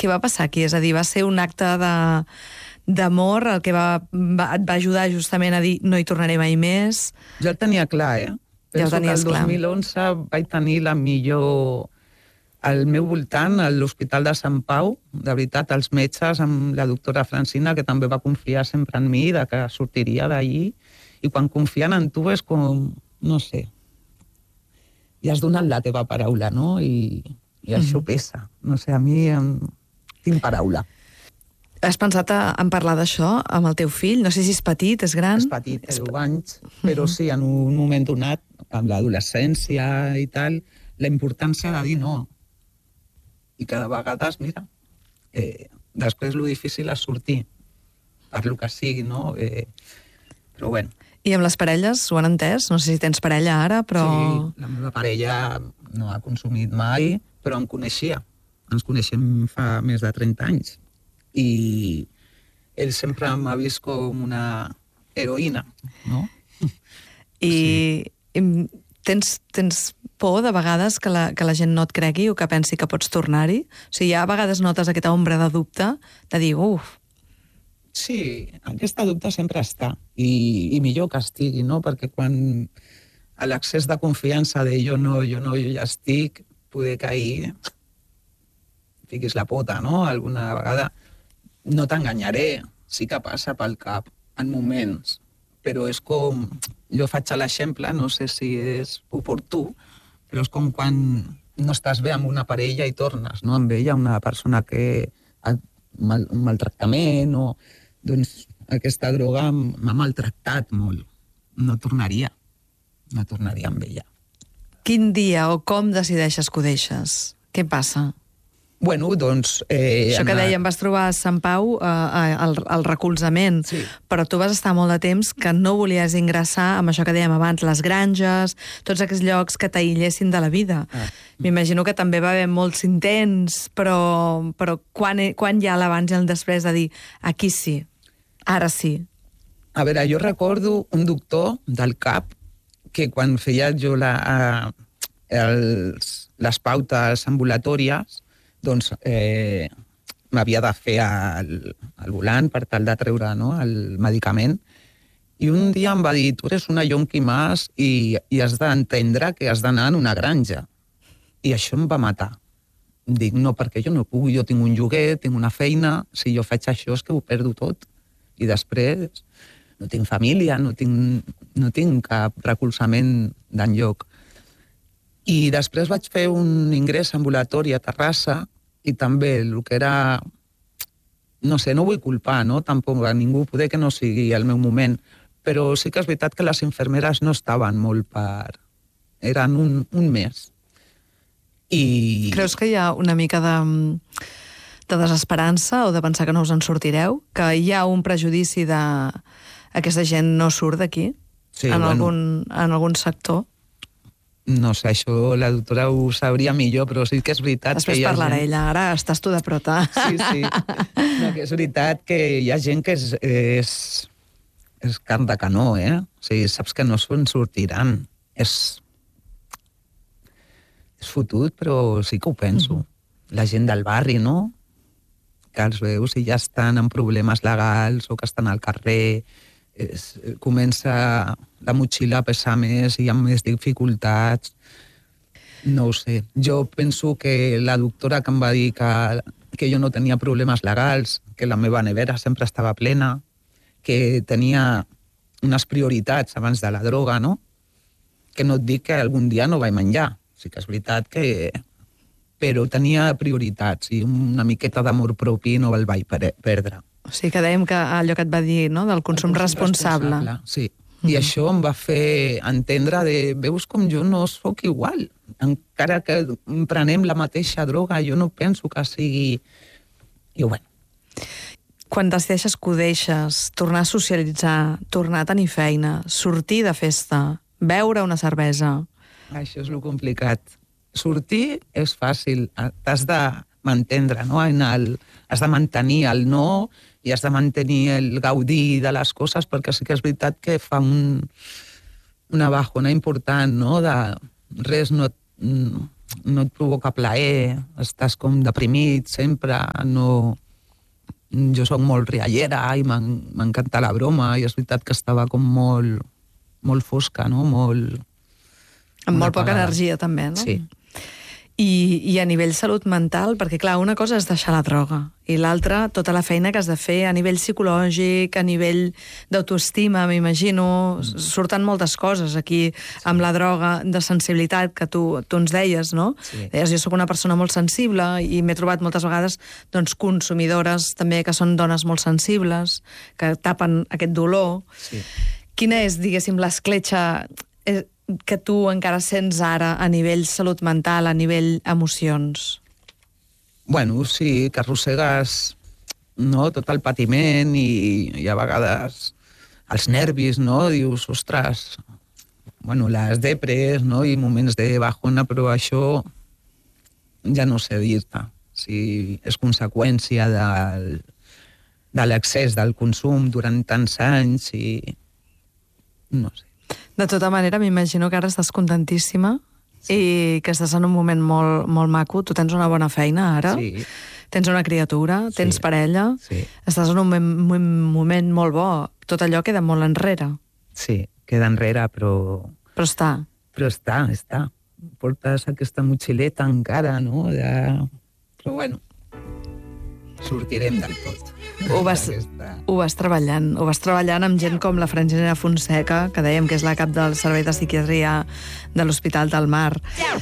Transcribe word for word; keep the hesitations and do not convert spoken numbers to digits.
què va passar aquí? És a dir, va ser un acte de d'amor el que va, va, et va ajudar justament a dir no hi tornaré mai més? Jo el tenia clar, eh? Ja ho Penso que tenies el clar. dos mil onze vaig tenir la millor... Al meu voltant, a l'Hospital de Sant Pau, de veritat, els metges, amb la doctora Francina, que també va confiar sempre en mi, de que sortiria d'allí, i quan confien en tu és com, no sé, i has donat la teva paraula, no? I, i això Mhm. pesa. No sé, a mi em... tinc paraula. Has pensat a, en parlar d'això amb el teu fill? No sé si és petit, és gran? És petit, té deu anys, però sí, en un moment donat, amb l'adolescència i tal, la importància de dir no. I que de vegades, mira, eh, després lo difícil és sortir, per lo que sigui, no? Eh, però bueno. I amb les parelles ho han entès? No sé si tens parella ara, però... Sí, la meva parella no ha consumit mai, però em coneixia. Ens coneixem fa més de trenta anys. I ell sempre m'ha vist com una heroïna, no? I, Sí. i tens, tens por de vegades que la, que la gent no et cregui o que pensi que pots tornar-hi? O sigui, ja a vegades notes aquesta ombra de dubte de dir, uf... Sí, aquesta dubte sempre està, i, i millor que estigui, no? Perquè quan a l'accés de confiança de jo no, jo no, jo ja estic, poder cair, fiquis la pota, no? Alguna vegada no t'enganyaré, sí que passa pel cap en moments, però és com, jo faig l'exemple, no sé si és oportú, però és com quan no estàs bé amb una parella i tornes, no? Amb ella, una persona que ha mal, un maltractament o... Doncs aquesta droga m'ha maltractat molt. No tornaria. No tornaria amb ella. Quin dia o com decideixes que ho deixes? Què passa? Bueno, doncs... Eh, Això que anar... dèiem, vas trobar a Sant Pau eh, el, el recolzament, Sí. però tu vas estar molt de temps que no volies ingressar amb això que dèiem abans, les granges, tots aquests llocs que t'aïllessin de la vida. Ah. M'imagino que també va haver molts intents, però, però quan, quan hi ha l'abans i el després de dir aquí sí, ara sí? A veure, jo recordo un doctor del cap que quan feia jo la, els, les pautes ambulatòries, doncs eh, m'havia de fer el, el volant per tal de treure, no, el medicament. I un dia em va dir, tu eres una yonqui más i, i has d'entendre que has d'anar en una granja. I això em va matar. Dic, no, perquè jo no puc, jo tinc un lloguer, tinc una feina, si jo faig això és que ho perdo tot. I després no tinc família, no tinc, no tinc cap recolzament d'enlloc. I després vaig fer un ingrés ambulatori a Terrassa i també el que era... No sé, no vull culpar, no? Tampoc a ningú, poder que no sigui el meu moment, però sí que és veritat que les infermeres no estaven molt per... Eren un, un mes. I... Creus que hi ha una mica de... de desesperança o de pensar que no us en sortireu? Que hi ha un prejudici de aquesta gent no surt d'aquí? Sí, en, bueno. algun, en algun sector? No sé, això la doctora ho sabria millor, però sí que és veritat Després que hi ha parlarà gent... ella, ara estàs tu de prota. Sí, sí. No, que és veritat que hi ha gent que és, és, és carn de canó, eh? O sigui, saps que no se'n sortiran. És... és fotut, però sí que ho penso. Mm-hmm. La gent del barri, no? Que els veus i ja estan amb problemes legals o que estan al carrer, és, comença la motxilla a pesar més i amb més dificultats. No ho sé. Jo penso que la doctora que em va dir que, que jo no tenia problemes legals, que la meva nevera sempre estava plena, que tenia unes prioritats abans de la droga, no? Que no et dic que algun dia no vaig menjar. Sí que és veritat que... però tenia prioritats i una miqueta d'amor propi no el vaig perdre. O sigui que dèiem que allò que et va dir, no?, del consum, consum responsable. responsable. Sí, mm-hmm. I això em va fer entendre de, veus com jo no sóc igual. Encara que prenem la mateixa droga, jo no penso que sigui... I bueno. Quan decideixes que ho deixes, tornar a socialitzar, tornar a tenir feina, sortir de festa, beure una cervesa... Això és lo complicat. Sortir és fàcil, t'has de mantendre, no? En el, has de mantenir el no i has de mantenir el gaudir de les coses, perquè sí que és veritat que fa un, una bajona important, no? De res no, no et provoca plaer, estàs com deprimit sempre, no... Jo sóc molt riallera i m'encanta la broma, i és veritat que estava com molt, molt fosca, no? Molt... Amb molt poca energia, també, no? Sí. I, I a nivell salut mental, perquè clar, una cosa és deixar la droga i l'altra, tota la feina que has de fer a nivell psicològic, a nivell d'autoestima, m'imagino, mm. surten moltes coses aquí sí. amb la droga, de sensibilitat, que tu, tu ens deies, no? Sí. Deies, jo sóc una persona molt sensible i m'he trobat moltes vegades doncs, consumidores també que són dones molt sensibles, que tapen aquest dolor. Sí. Quina és, diguéssim, l'escletxa que tu encara sents ara a nivell salut mental, a nivell emocions? Bueno, sí, que arrossegues, no?, tot el patiment i, i a vegades els nervis, no? Dius, ostres, bueno, les depres, no?, i moments de bajona, però això ja no sé dir-te. Si és conseqüència del, de l'excés del consum durant tants anys i... no sé. De tota manera, m'imagino que ara estàs contentíssima sí. i que estàs en un moment molt, molt maco. Tu tens una bona feina ara, sí. tens una criatura, tens sí. parella, sí. estàs en un moment, un moment molt bo. Tot allò queda molt enrere. Sí, queda enrere, però... Però està. Però està, està. Portes aquesta motxileta encara, no? De... Però bueno, sortirem del tot. Ho vas, ho vas treballant, ho vas treballant amb gent com la Francina Fonseca, que dèiem que és la cap del Servei de Psiquiatria de l'Hospital del Mar.